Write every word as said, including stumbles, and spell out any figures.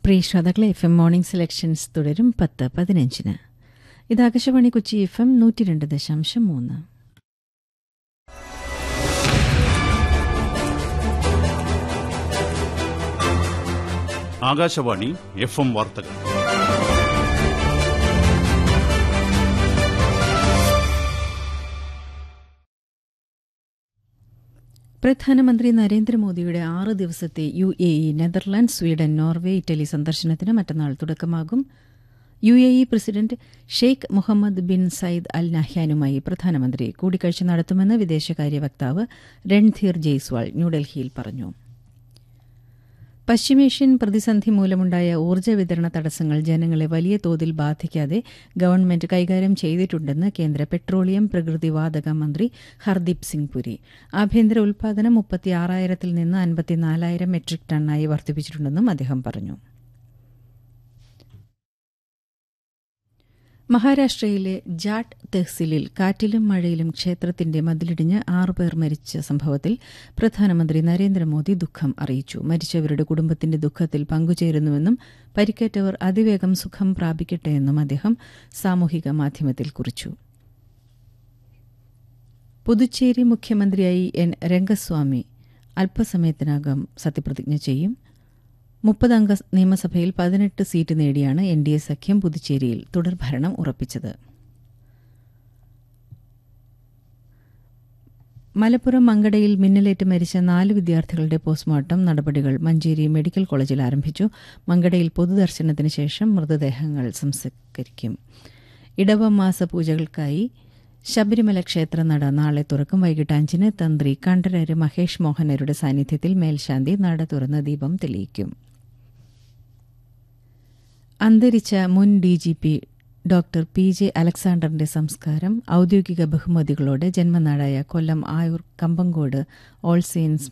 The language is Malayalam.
പ്രിയ ശ്രോതാക്കളെ, എഫ് എം മോർണിംഗ് സെലക്ഷൻസ് തുടരും പത്ത് പതിനഞ്ചിന്. ഇത് ആകാശവാണി കൊച്ചി എഫ് എം നൂറ്റി രണ്ട് ദശാംശം മൂന്ന്. ആകാശവാണി എഫ് എം വാർത്തകൾ. പ്രധാനമന്ത്രി നരേന്ദ്രമോദിയുടെ ആറ് ദിവസത്തെ U A E, Netherland, Sweden, Norway, Italy സന്ദർശനത്തിന് മറ്റന്നാൾ തുടക്കമാകും. U A E president Sheikh Muhammad bin Sayyid അൽ നഹ്യാനുമായി പ്രധാനമന്ത്രി കൂടിക്കാഴ്ച നടത്തുമെന്ന് വിദേശകാര്യ വക്താവ് രൺധീർ ജയ്സ്വാൾ ന്യൂഡൽഹിയിൽ പറഞ്ഞു. പശ്ചിമേഷ്യൻ പ്രതിസന്ധി മൂലമുണ്ടായ ഊർജ്ജ വിതരണ തടസ്സങ്ങൾ ജനങ്ങളെ വലിയ തോതിൽ ബാധിക്കാതെ ഗവൺമെന്റ് കൈകാര്യം ചെയ്തിട്ടുണ്ടെന്ന് കേന്ദ്ര പെട്രോളിയം പ്രകൃതിവാതക മന്ത്രി ഹർദീപ് സിംഗ് പുരി. ആഭ്യന്തര ഉൽപാദനം മുപ്പത്തിയാറായിരത്തിൽ നിന്ന് അൻപത്തിനാലായിരം മെട്രിക് ടണ്ണായി വർദ്ധിപ്പിച്ചിട്ടുണ്ടെന്നും അദ്ദേഹം പറഞ്ഞു. മഹാരാഷ്ട്രയിലെ ജാട്ട് തെഹ്സിലിൽ കാറ്റിലും മഴയിലും ക്ഷേത്രത്തിന്റെ മതിലിടിഞ്ഞ് ആറുപേർ മരിച്ച സംഭവത്തിൽ പ്രധാനമന്ത്രി നരേന്ദ്രമോദി ദുഃഖം അറിയിച്ചു. മരിച്ചവരുടെ കുടുംബത്തിന്റെ ദുഃഖത്തിൽ പങ്കുചേരുന്നുവെന്നും പരിക്കേറ്റവർ അതിവേഗം സുഖം പ്രാപിക്കട്ടെയെന്നും അദ്ദേഹം സാമൂഹിക മാധ്യമത്തിൽ കുറിച്ചു. പുതുച്ചേരി മുഖ്യമന്ത്രിയായി എൻ രംഗസ്വാമി അല്പസമയത്തിനകം സത്യപ്രതിജ്ഞ ചെയ്യും. മുപ്പതംഗ നിയമസഭയിൽ പതിനെട്ട് സീറ്റ് നേടിയാണ് എൻ ഡി എ സഖ്യം പുതുച്ചേരിയിൽ തുടർഭരണം ഉറപ്പിച്ചത്. മലപ്പുറം മങ്കടയിൽ മിന്നലേറ്റ് മരിച്ച നാല് വിദ്യാർത്ഥികളുടെ പോസ്റ്റ്മോർട്ടം നടപടികൾ മഞ്ചേരി മെഡിക്കൽ കോളേജിൽ ആരംഭിച്ചു. മങ്കടയിൽ പൊതുദർശനത്തിന് ശേഷം മൃതദേഹങ്ങൾ സംസ്കരിക്കും. ഇടവമാസ പൂജകൾക്കായി ശബരിമല ക്ഷേത്രനട നാളെ തുറക്കും. വൈകിട്ട് അഞ്ചിന് തന്ത്രി കണ്ഠരര് മഹേഷ് മോഹനരുടെ സാന്നിധ്യത്തിൽ മേൽശാന്തി നട തുറന്ന് ദീപം തെളിയിക്കും. അന്തരിച്ച മുൻ D G P doctor P J അലക്സാണ്ടറിന്റെ സംസ്കാരം ഔദ്യോഗിക ബഹുമതികളോടെ ജന്മനാടായ കൊല്ലം ആയൂർ കമ്പങ്കോട് ഓൾ സെയിൻസ്